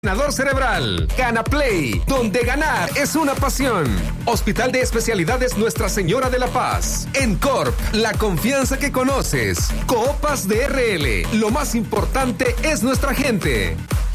Sanador cerebral, GanaPlay, donde ganar es una pasión. Hospital de Especialidades Nuestra Señora de la Paz. ENCORP, la confianza que conoces. Copas de RL, lo más importante es nuestra gente.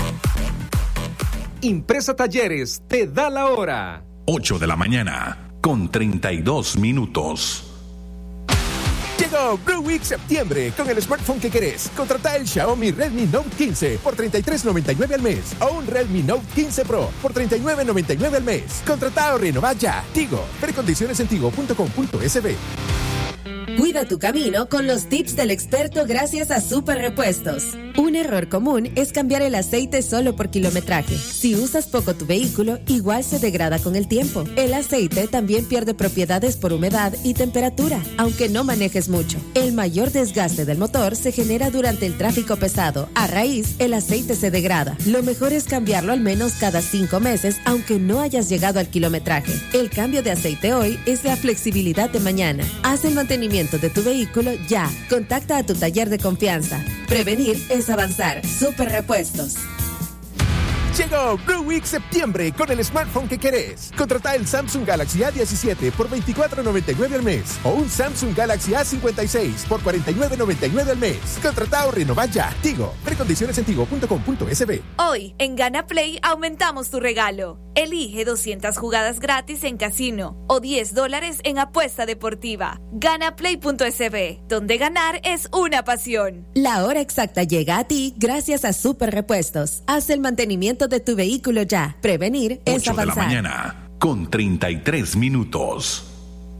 Impresa Talleres te da la hora. 8 de la mañana, con 32 minutos. Llegó Blue Week septiembre con el smartphone que querés. Contrata el Xiaomi Redmi Note 15 por $33.99 al mes o un Redmi Note 15 Pro por $39.99 al mes. Contrata o renová ya. Tigo. Ver condiciones en tigo.com.sb. Cuida tu camino con los tips del experto gracias a Super Repuestos. Un error común es cambiar el aceite solo por kilometraje. Si usas poco tu vehículo, igual se degrada con el tiempo. El aceite también pierde propiedades por humedad y temperatura, aunque no manejes mucho. El mayor desgaste del motor se genera durante el tráfico pesado. A raíz, el aceite se degrada. Lo mejor es cambiarlo al menos cada 5 meses, aunque no hayas llegado al kilometraje. El cambio de aceite hoy es la flexibilidad de mañana. Haz el mantenimiento de tu vehículo ya. Contacta a tu taller de confianza. Prevenir es avanzar. Super Repuestos. Llegó Blue Week septiembre con el smartphone que querés. Contrata el Samsung Galaxy A17 por $24.99 al mes o un Samsung Galaxy A56 por $49.99 al mes. Contrata o renová ya. Tigo. Ver condiciones en tigo.com.sb. Hoy, en GanaPlay, aumentamos tu regalo. Elige 200 jugadas gratis en casino o $10 en apuesta deportiva. GanaPlay.sb, donde ganar es una pasión. La hora exacta llega a ti gracias a Super Repuestos. Haz el mantenimiento de tu vehículo ya. Prevenir es 8 de la avanzar. mañana, con 33 minutos.